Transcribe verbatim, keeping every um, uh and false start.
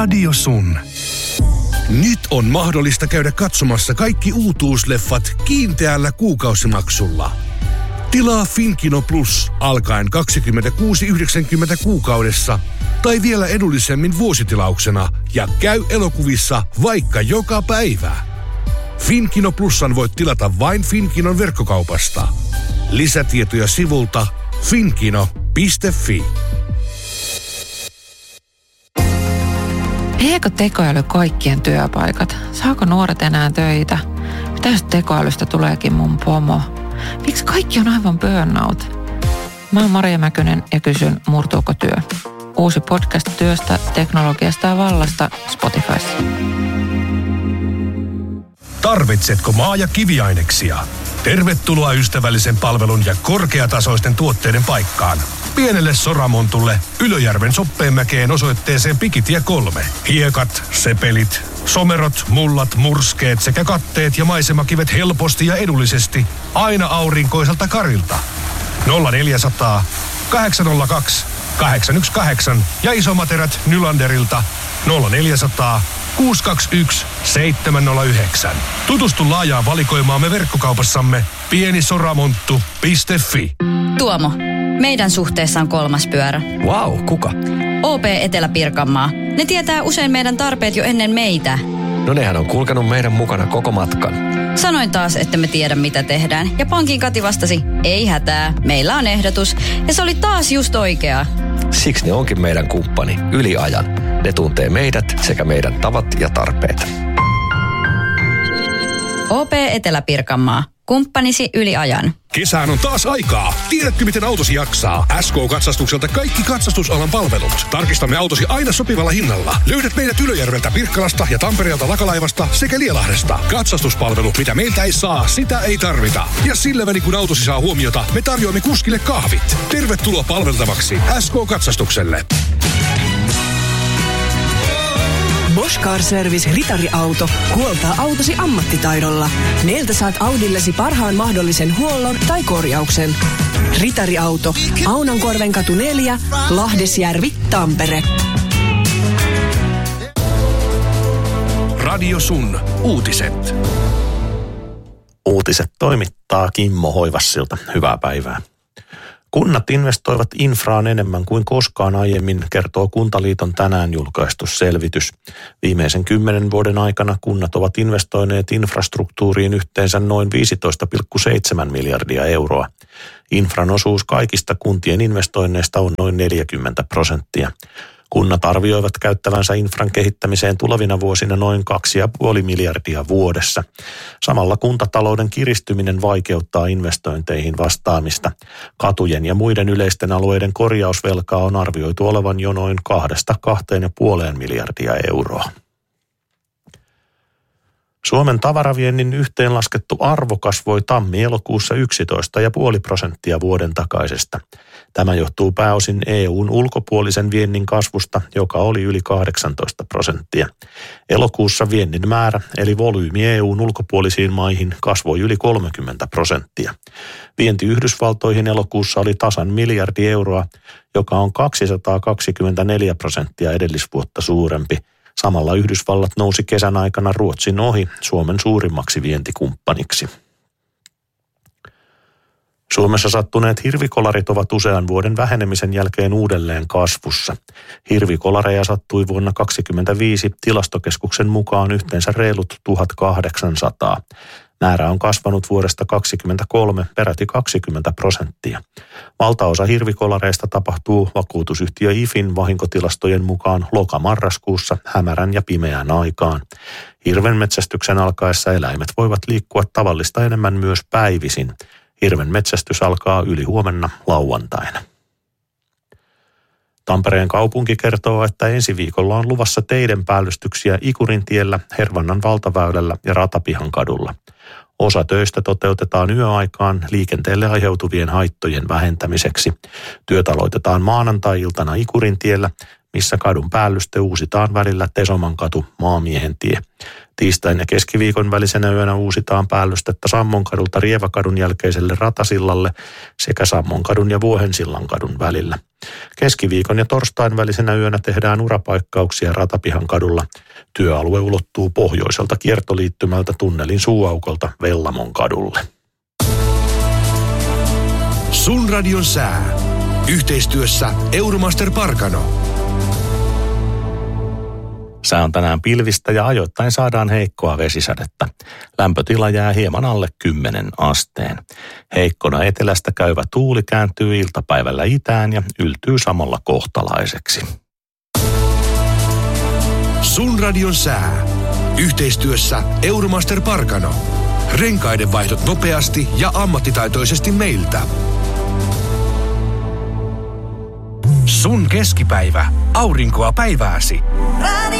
Radio Sun. Nyt on mahdollista käydä katsomassa kaikki uutuusleffat kiinteällä kuukausimaksulla. Tilaa Finkino Plus alkaen kaksikymmentäkuusi yhdeksänkymmentä kuukaudessa tai vielä edullisemmin vuositilauksena ja käy elokuvissa vaikka joka päivä. Finkino Plusan voit tilata vain Finkinon verkkokaupasta. Lisätietoja sivulta finkino piste fi. Viekö tekoäly kaikkien työpaikat? Saako nuoret enää töitä? Mitä jos tekoälystä tuleekin mun pomo? Miksi kaikki on aivan burnout? Mä oon Maria Mäkynen ja kysyn, murtuuko työ? Uusi podcast työstä, teknologiasta ja vallasta Spotifyssa. Tarvitsetko maa- ja kiviaineksia? Tervetuloa ystävällisen palvelun ja korkeatasoisten tuotteiden paikkaan. Pienelle Soramontulle Ylöjärven Soppeenmäkeen osoitteeseen Pikitie kolme. Hiekat, sepelit, somerot, mullat, murskeet sekä katteet ja maisemakivet helposti ja edullisesti aina aurinkoiselta Karilta. nolla neljäsataa, kahdeksan nolla kaksi, kahdeksan yksi kahdeksan ja isomaterät Nylanderilta nolla neljäsataa, kuusi kaksi yksi, seitsemän nolla yhdeksän. Tutustu laajaan valikoimaamme verkkokaupassamme pienisoramonttu piste fi. Tuomo, meidän suhteessa on kolmas pyörä. Vau, wow, kuka? O P Etelä-Pirkanmaa. Ne tietää usein meidän tarpeet jo ennen meitä. No nehän on kulkenut meidän mukana koko matkan. Sanoin taas, että me tiedä mitä tehdään. Ja pankin Kati vastasi, ei hätää, meillä on ehdotus. Ja se oli taas just oikea. Siksi ne onkin meidän kumppani, yli ajan. Ne tuntee meidät sekä meidän tavat ja tarpeet. O P Etelä-Pirkanmaa. Kumppanisi yli ajan. Kesään on taas aikaa. Tiedätkö, miten autosi jaksaa? S K-katsastukselta kaikki katsastusalan palvelut. Tarkistamme autosi aina sopivalla hinnalla. Löydät meidät Ylöjärveltä, Pirkkalasta ja Tampereelta Lakalaivasta sekä Lielahdesta. Katsastuspalvelu, mitä meiltä ei saa, sitä ei tarvita. Ja sillä välin kun autosi saa huomiota, me tarjoamme kuskille kahvit. Tervetuloa palveltavaksi S K-katsastukselle. Bosch Car Service Ritari-auto huoltaa autosi ammattitaidolla. Meiltä saat Audillesi parhaan mahdollisen huollon tai korjauksen. Ritari-auto. Aunankorvenkatu neljä, Lahdesjärvi, Tampere. Radio Sun. Uutiset. Uutiset toimittaa Kimmo Hoivassilta. Hyvää päivää. Kunnat investoivat infraan enemmän kuin koskaan aiemmin, kertoo Kuntaliiton tänään julkaistu selvitys. Viimeisen kymmenen vuoden aikana kunnat ovat investoineet infrastruktuuriin yhteensä noin viisitoista pilkku seitsemän miljardia euroa. Infran osuus kaikista kuntien investoinneista on noin neljäkymmentä prosenttia. Kunnat arvioivat käyttävänsä infran kehittämiseen tulevina vuosina noin kaksi pilkku viisi miljardia vuodessa. Samalla kuntatalouden kiristyminen vaikeuttaa investointeihin vastaamista. Katujen ja muiden yleisten alueiden korjausvelkaa on arvioitu olevan jo noin kahdesta kahteen ja puoleen miljardia euroa. Suomen tavaraviennin yhteenlaskettu arvo kasvoi tammi-elokuussa yksitoista pilkku viisi prosenttia vuoden takaisesta. Tämä johtuu pääosin E U:n ulkopuolisen viennin kasvusta, joka oli yli kahdeksantoista prosenttia. Elokuussa viennin määrä, eli volyymi E U:n ulkopuolisiin maihin, kasvoi yli kolmekymmentä prosenttia. Vienti Yhdysvaltoihin elokuussa oli tasan miljardi euroa, joka on kaksisataakaksikymmentäneljä prosenttia edellisvuotta suurempi. Samalla Yhdysvallat nousi kesän aikana Ruotsin ohi Suomen suurimmaksi vientikumppaniksi. Suomessa sattuneet hirvikolarit ovat usean vuoden vähenemisen jälkeen uudelleen kasvussa. Hirvikolareja sattui vuonna kaksituhattakaksikymmentäviisi Tilastokeskuksen mukaan yhteensä reilut tuhatkahdeksansataa. Määrä on kasvanut vuodesta kaksikymmentäkolme peräti kaksikymmentä prosenttia. Valtaosa hirvikolareista tapahtuu vakuutusyhtiö I F In vahinkotilastojen mukaan loka-marraskuussa hämärän ja pimeään aikaan. Hirvenmetsästyksen alkaessa eläimet voivat liikkua tavallista enemmän myös päivisin. Hirven metsästys alkaa ylihuomenna lauantaina. Tampereen kaupunki kertoo, että ensi viikolla on luvassa teiden päällystyksiä Ikurintiellä, Hervannan valtaväylällä ja Ratapihan kadulla. Osa töistä toteutetaan yöaikaan liikenteelle aiheutuvien haittojen vähentämiseksi. Työt aloitetaan maanantai-iltana Ikurintiellä, missä kadun päällyste uusitaan välillä Tesomankatu, Maamiehen tie. Tiistain ja keskiviikon välisenä yönä uusitaan päällystettä Sammonkadulta Rievakadun jälkeiselle ratasillalle sekä Sammonkadun ja Vuohensillankadun välillä. Keskiviikon ja torstain välisenä yönä tehdään urapaikkauksia Ratapihan kadulla. Työalue ulottuu pohjoiselta kiertoliittymältä tunnelin suuaukolta Vellamon kadulle. Sun radion sää. Yhteistyössä Euromaster Parkano. Sää on tänään pilvistä ja ajoittain saadaan heikkoa vesisadetta. Lämpötila jää hieman alle kymmenen asteen. Heikkona etelästä käyvä tuuli kääntyy iltapäivällä itään ja yltyy samalla kohtalaiseksi. Sun radion sää. Yhteistyössä Euromaster Parkano. Renkaiden vaihdot nopeasti ja ammattitaitoisesti meiltä. Sun keskipäivä. Aurinkoa päivääsi.